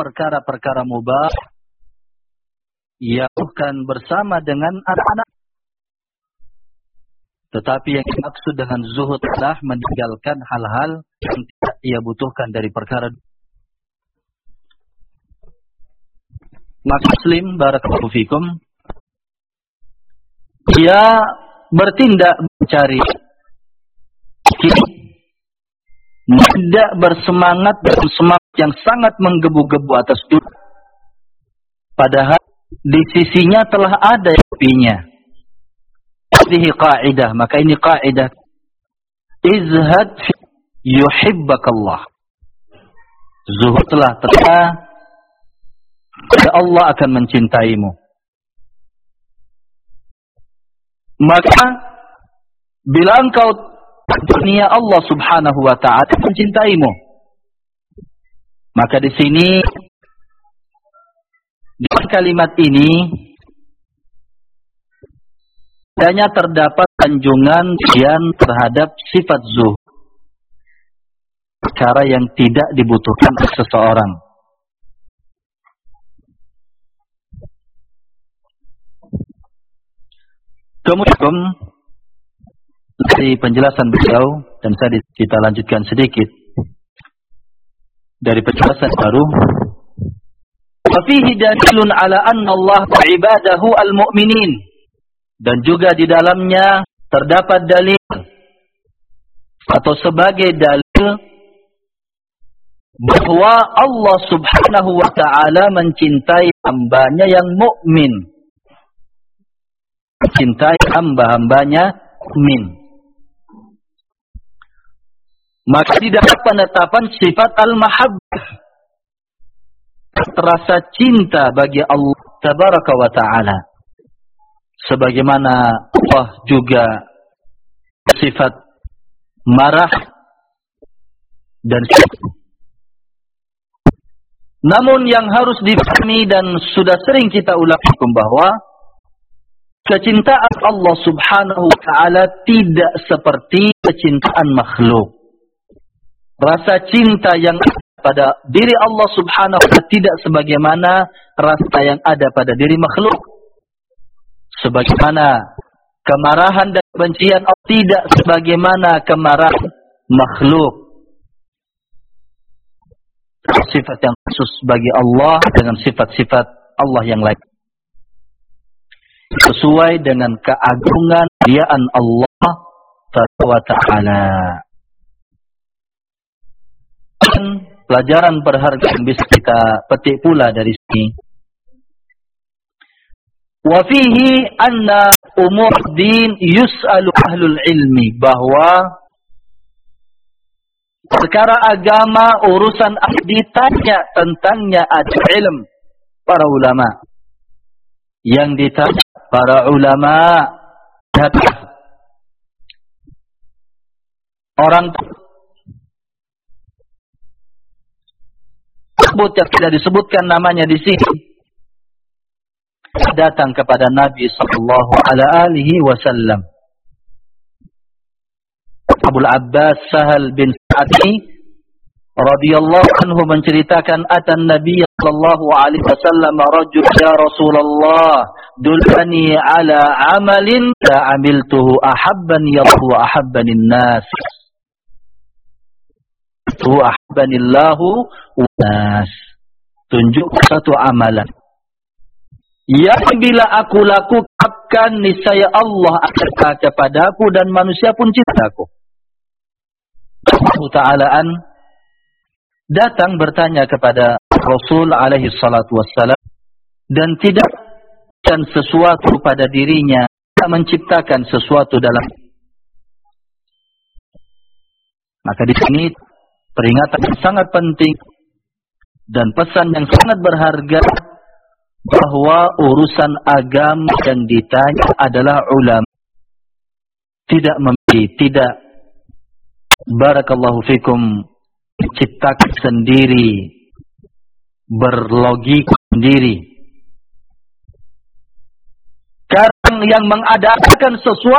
perkara-perkara mubah ia bukan bersama dengan anak-anak. Tetapi yang dimaksud dengan zuhud adalah meninggalkan hal-hal yang tidak ia butuhkan dari perkara. Maka Muslim barakallahu fikum, ia bertindak mencari, tidak bersemangat dan semangat yang sangat menggebu-gebu atas dunia. Padahal di sisinya telah ada yang lebihnya. Ini kaidah, maka ini kaidah. Izhad fi yuhibbakallah. Zuhudlah ternyata Allah akan mencintaimu. Maka bila engkau dunia, Allah Subhanahu wa taala mencintaimu. Maka di sini di kalimat ini hanya terdapat sanjungan yang terhadap sifat zuhud, perkara yang tidak dibutuhkan oleh seseorang. Kemudian dari penjelasan beliau, dan kita lanjutkan sedikit dari penjelasan baru. Wa fihi dalilun ala anna Allah ibadahu al-mu'minin. Dan juga di dalamnya terdapat dalil atau sebagai dalil bahwa Allah Subhanahu wa taala mencintai hambanya yang mukmin. Mencintai hamba-hambanya mukmin. Maka tidak penetapan sifat al-mahabbah, rasa cinta bagi Allah tabaraka wa taala. Sebagaimana Allah juga sifat marah dan namun yang harus dipahami dan sudah sering kita ulangi bahwa kecintaan Allah Subhanahu wa taala tidak seperti kecintaan makhluk. Rasa cinta yang ada pada diri Allah Subhanahu wa taala tidak sebagaimana rasa yang ada pada diri makhluk. Sebagaimana kemarahan dan kebencian Allah tidak sebagaimana kemarahan makhluk. Sifat yang khusus bagi Allah dengan sifat-sifat Allah yang lain, sesuai dengan keagungan kemuliaan Allah Taala. Pelajaran berharga yang bisa kita petik pula dari sini. Wa fihi anna umur din yus'alu ahlul ilmi, bahwa perkara agama, urusan ditanya tentangnya ada ilm, para ulama. Yang ditanya para ulama, orang tersebut yang tidak disebutkan namanya di sini datang kepada Nabi sallallahu alaihi wasallam. Abul Abbas Sahal bin Sa'di radhiyallahu anhu menceritakan, atan Nabi sallallahu alaihi wasallam rajul, ya Rasulullah dulani ala amalin la amiltuhu ahabbani Allah wa ahabbani an-nas. Ahabbani Allah wa nas. Tunjuk satu amalan yang bila aku lakukan niscaya Allah akan cinta kepadaku dan manusia pun cintaku. Allah Ta'alaan datang bertanya kepada Rasul alaihi salatu wassalam, dan tidak sesuatu pada dirinya, tidak menciptakan sesuatu dalam. Maka di sini peringatan yang sangat penting dan pesan yang sangat berharga, bahwa urusan agama yang ditanya adalah ulama. Tidak memilih, tidak barakallahu fikum menciptakan sendiri, berlogika sendiri. Karena yang mengadakan sesuatu